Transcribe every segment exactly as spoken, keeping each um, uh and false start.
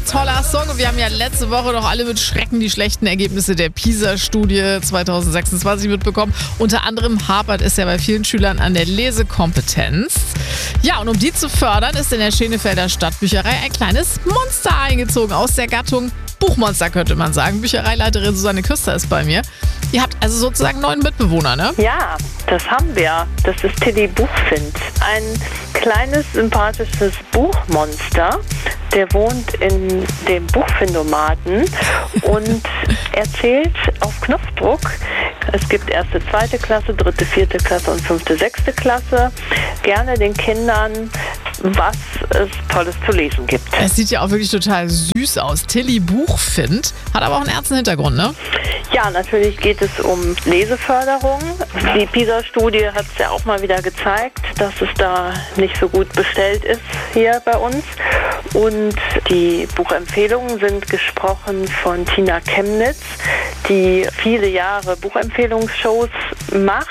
toller Song. Und wir haben ja letzte Woche noch alle mit Schrecken die schlechten Ergebnisse der PISA-Studie zwanzig sechsundzwanzig mitbekommen. Unter anderem hapert es ja bei vielen Schülern an der Lesekompetenz. Ja, und um die zu fördern, ist in der Schenefelder Stadtbücherei ein kleines Monster eingezogen aus der Gattung Buchmonster, könnte man sagen. Büchereileiterin Susanne Küster ist bei mir. Ihr habt also sozusagen einen neuen Mitbewohner, ne? Ja, das haben wir. Das ist Tilly Buchfind. Ein kleines, sympathisches Buchmonster. Der wohnt in dem Buchfindomaten und erzählt auf Knopfdruck. Es gibt erste, zweite Klasse, dritte, vierte Klasse und fünfte, sechste Klasse. Gerne den Kindern, was es Tolles zu lesen gibt. Es sieht ja auch wirklich total süß aus. Tilly Buchfind hat aber auch einen ernsten Hintergrund, ne? Ja, natürlich geht es um Leseförderung. Die PISA-Studie hat es ja auch mal wieder gezeigt, dass es da nicht so gut bestellt ist hier bei uns. Und die Buchempfehlungen sind gesprochen von Tina Chemnitz, die viele Jahre Buchempfehlungsshows macht.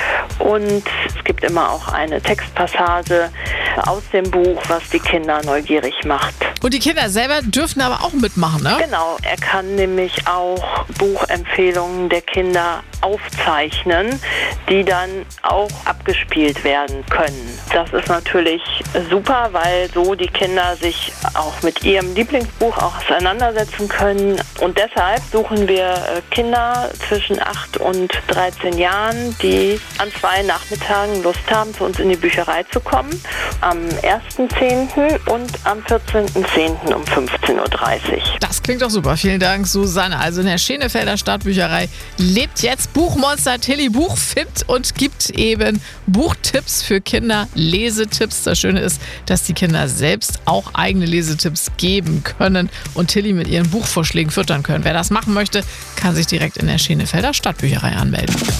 Und es gibt immer auch eine Textpassage aus dem Buch, was die Kinder neugierig macht. Und die Kinder selber dürfen aber auch mitmachen, ne? Genau, er kann nämlich auch Buchempfehlungen der Kinder aufzeichnen, die dann auch abgespielt werden können. Das ist natürlich super, weil so die Kinder sich auch mit ihrem Lieblingsbuch auch auseinandersetzen können. Und deshalb suchen wir Kinder zwischen acht und dreizehn Jahren, die an zwei Nachmittagen Lust haben, zu uns in die Bücherei zu kommen. Am ersten zehnten und am vierzehnten zehnten um fünfzehn Uhr dreißig. Das klingt doch super. Vielen Dank, Susanne. Also in der Schenefelder Stadtbücherei lebt jetzt Buchmonster Tilly Buchfind und gibt eben Buchtipps für Kinder, Lesetipps. Das Schöne ist, dass die Kinder selbst auch eigene Lesetipps geben können und Tilly mit ihren Buchvorschlägen füttern können. Wer das machen möchte, kann sich direkt in der Schenefelder Stadtbücherei anmelden.